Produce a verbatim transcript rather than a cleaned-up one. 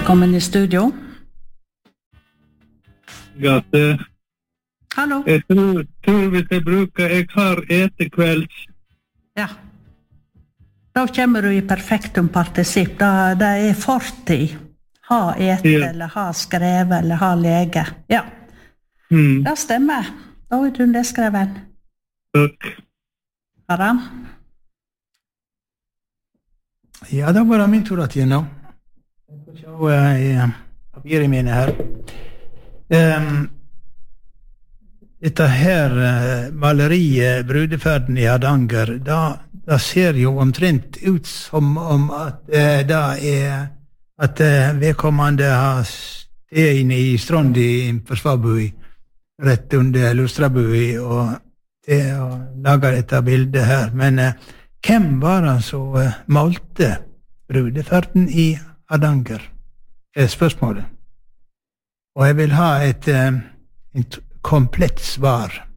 Velkommen i studio. Gate. Hallo. Jeg tror, tror hvis jeg bruker, jeg har etekvelds. Ja. Da kommer du i perfektum partisipp. Da, det er fortid. Ha ete, Ja. eller ha skrevet, eller ha lege. Ja. Mm. Det stemmer. Da er du det skreven. Takk. Aram? Ja, da var det min tur at gjennom. Jeg får se i papiret mine her. Um, dette her uh, maleriet, Brudeferden i Hardanger, da, da ser jo omtrent ut som om at uh, det er at uh, vedkommende har sted inne i Strondi på Svabui, rett under Lustrabui, og det å lage dette bildet her. Men uh, hvem var det som uh, malte Brudeferden i Hardanger? Det er spørsmålet. Og jeg vil ha et, uh, et komplett svar.